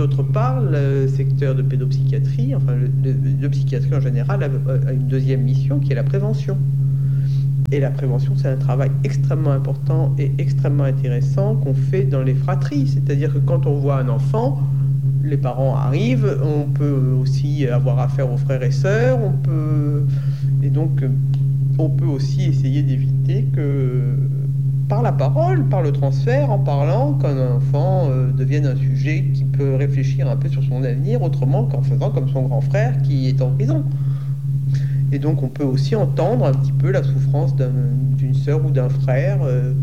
d'autre part, le secteur de pédopsychiatrie, enfin de psychiatrie en général, a une deuxième mission qui est la prévention. Et la prévention, c'est un travail extrêmement important et extrêmement intéressant qu'on fait dans les fratries. C'est-à-dire que quand on voit un enfant, les parents arrivent, on peut aussi avoir affaire aux frères et sœurs, et donc on peut aussi essayer d'éviter que, par la parole, par le transfert, en parlant, qu'un enfant devienne un sujet qui peut réfléchir un peu sur son avenir autrement qu'en faisant comme son grand frère qui est en prison. Et donc on peut aussi entendre un petit peu la souffrance d'une sœur ou d'un frère,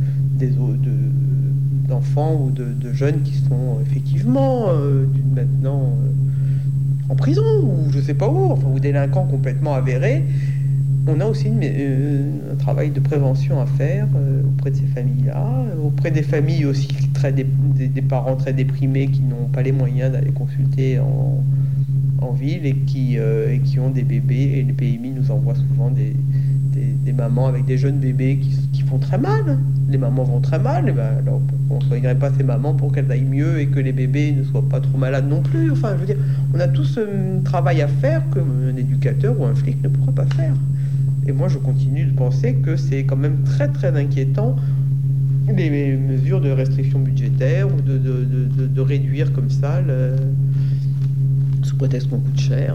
d'enfants ou de jeunes qui sont effectivement maintenant en prison ou je sais pas où, enfin, ou délinquants complètement avérés. On a aussi un travail de prévention à faire auprès de ces familles-là, auprès des familles aussi des parents très déprimés qui n'ont pas les moyens d'aller consulter en ville et qui ont des bébés, et les PMI nous envoient souvent des mamans avec des jeunes bébés qui font très mal. Les mamans vont très mal, et ben alors pourquoi on ne soignerait pas ces mamans pour qu'elles aillent mieux et que les bébés ne soient pas trop malades non plus. Enfin, je veux dire, on a tout ce travail à faire qu'un éducateur ou un flic ne pourra pas faire. Et moi, je continue de penser que c'est quand même très très inquiétant les mesures de restriction budgétaire ou de réduire comme ça sous prétexte qu'on coûte cher,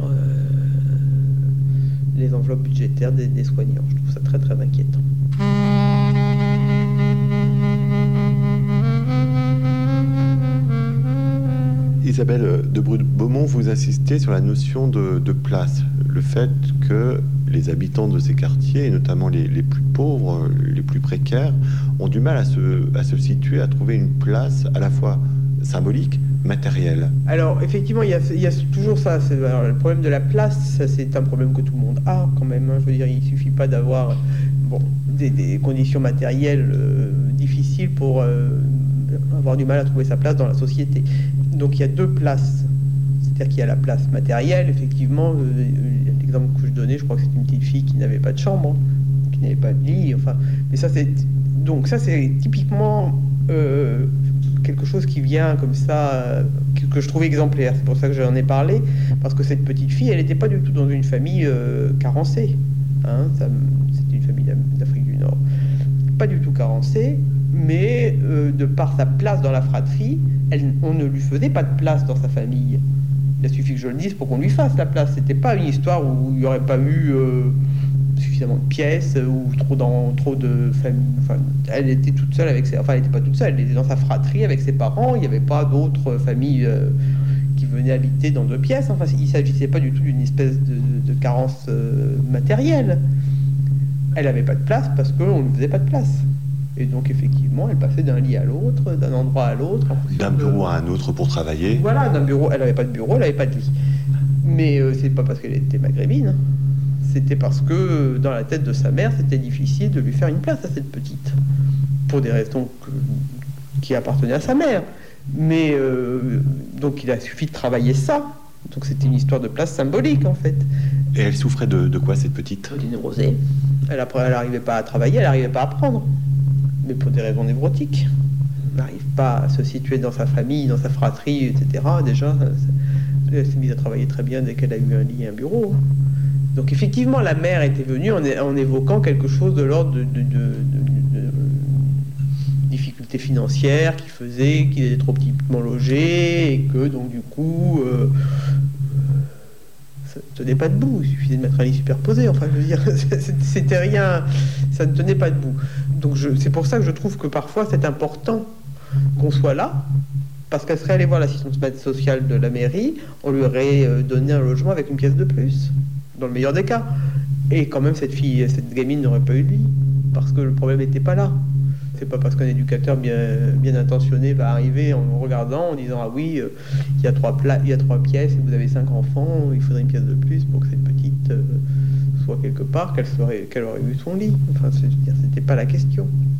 les enveloppes budgétaires des soignants. Je trouve ça très très inquiétant. Isabelle de Brut-Beaumont, vous insistez sur la notion de place, le fait que les habitants de ces quartiers, et notamment les plus pauvres, les plus précaires, ont du mal à se situer, à trouver une place à la fois symbolique, matérielle. Alors effectivement, il y a toujours ça. Alors, le problème de la place, ça, c'est un problème que tout le monde a quand même. Hein. Je veux dire, il suffit pas d'avoir des conditions matérielles difficiles pour avoir du mal à trouver sa place dans la société. Donc il y a deux places. C'est-à-dire qu'il y a la place matérielle, effectivement. L'exemple que je donnais, je crois que c'est une petite fille qui n'avait pas de chambre, qui n'avait pas de lit. Enfin, mais ça c'est typiquement quelque chose qui vient comme ça, que je trouve exemplaire. C'est pour ça que j'en ai parlé, parce que cette petite fille, elle n'était pas du tout dans une famille carencée. Hein, c'était une famille d'Afrique du Nord, pas du tout carencée, mais de par sa place dans la fratrie, on ne lui faisait pas de place dans sa famille. Il a suffi que je le dise pour qu'on lui fasse la place. C'était pas une histoire où il n'y aurait pas eu suffisamment de pièces ou trop de familles. Enfin, elle était toute seule avec elle n'était pas toute seule, elle était dans sa fratrie avec ses parents. Il n'y avait pas d'autres familles qui venaient habiter dans deux pièces. Enfin, il ne s'agissait pas du tout d'une espèce de carence matérielle. Elle n'avait pas de place parce qu'on ne lui faisait pas de place. Et donc, effectivement, elle passait d'un lit à l'autre, d'un endroit à l'autre. D'un bureau à un autre pour travailler. Voilà, d'un bureau. Elle n'avait pas de bureau, elle n'avait pas de lit. Mais c'est pas parce qu'elle était maghrébine. C'était parce que dans la tête de sa mère, c'était difficile de lui faire une place à cette petite. Pour des raisons qui appartenaient à sa mère. Mais donc, il a suffi de travailler ça. Donc, c'était une histoire de place symbolique, en fait. Et elle souffrait de quoi, cette petite ? D'une névrosée. Elle n'arrivait pas à travailler, elle n'arrivait pas à apprendre. Mais pour des raisons névrotiques. Elle n'arrive pas à se situer dans sa famille, dans sa fratrie, etc. Déjà, elle s'est mise à travailler très bien dès qu'elle a eu un lit et un bureau. Donc effectivement, la mère était venue en évoquant quelque chose de l'ordre de difficultés financières qui faisait qu'il était trop petitement logé et que donc du coup ça ne tenait pas debout. Il suffisait de mettre un lit superposé. Enfin, je veux dire, c'était rien, ça ne tenait pas debout. Donc c'est pour ça que je trouve que parfois c'est important qu'on soit là, parce qu'elle serait allée voir l'assistante sociale de la mairie, on lui aurait donné un logement avec une pièce de plus, dans le meilleur des cas. Et quand même cette gamine n'aurait pas eu de lit, parce que le problème n'était pas là. C'est pas parce qu'un éducateur bien intentionné va arriver en regardant, en disant ah oui, il y a trois pièces et vous avez 5 enfants, il faudrait une pièce de plus pour que cette petite soit quelque part, qu'elle aurait eu son lit. Enfin, c'était pas la question.